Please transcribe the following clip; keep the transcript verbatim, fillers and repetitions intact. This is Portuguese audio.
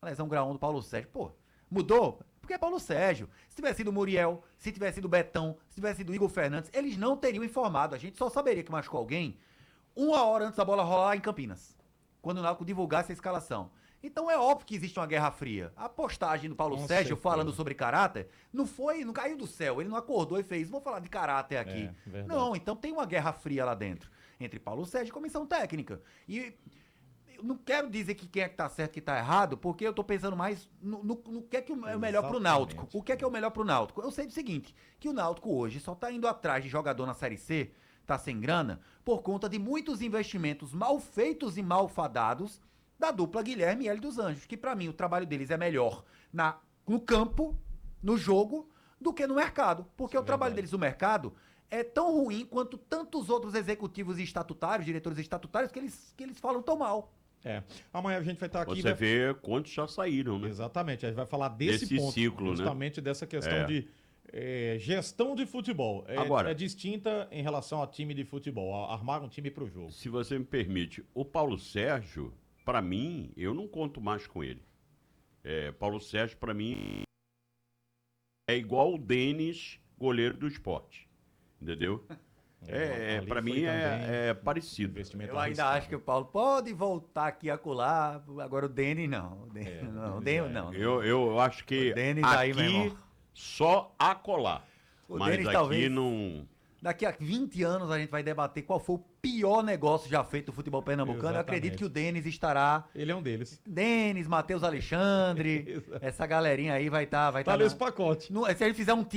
a lesão grau um do Paulo Sérgio. Pô, mudou? Porque é Paulo Sérgio. Se tivesse sido o Muriel, se tivesse sido o Betão, se tivesse sido o Igor Fernandes, eles não teriam informado. A gente só saberia que machucou alguém uma hora antes da bola rolar em Campinas, quando o Náutico divulgasse a escalação. Então é óbvio que existe uma guerra fria. A postagem do Paulo Com Sérgio certeza. falando sobre caráter não foi, não caiu do céu. Ele não acordou e fez, vou falar de caráter aqui. É, verdade. Não, então tem uma guerra fria lá dentro, entre Paulo Sérgio e comissão técnica. E eu não quero dizer que quem é que tá certo e que tá errado, porque eu tô pensando mais no, no, no que é que é o melhor pro Náutico. O que é que é o melhor pro Náutico? Eu sei do seguinte, que o Náutico hoje só tá indo atrás de jogador na Série C, tá sem grana, por conta de muitos investimentos mal feitos e mal fadados da dupla Guilherme e Hélio dos Anjos, que pra mim o trabalho deles é melhor na, no campo, no jogo, do que no mercado. Porque Isso o é trabalho verdade. deles no mercado é tão ruim quanto tantos outros executivos e estatutários, diretores estatutários, que eles, que eles falam tão mal. É. Amanhã a gente vai estar aqui. Você vai... vê quantos já saíram, né? Exatamente, a gente vai falar desse, Desse ponto, ciclo, né? justamente dessa questão É. de é, gestão de futebol. É, Agora- é distinta em relação ao time de futebol, a- armar um time para o jogo. Se você me permite, o Paulo Sérgio, pra mim, eu não conto mais com ele. É, Paulo Sérgio, pra mim, é igual o Denis, goleiro do esporte. Entendeu? É, ali para foi mim também é, é parecido. investimento Eu ainda arriscado. acho que o Paulo pode voltar aqui a colar, agora o Denis não. O Denis É, não, o o Denis Denis não. Eu, eu acho que O Denis tá aí, meu aqui irmão. só a colar. O Mas Denis aqui talvez- não... Daqui a vinte anos a gente vai debater qual foi o pior negócio já feito no futebol pernambucano. Eu acredito Exatamente. que o Denis estará. Ele é um deles. Denis, Matheus Alexandre, Exato. essa galerinha aí vai estar. Vai Tá tá nesse na- pacote. No- se ele fizer um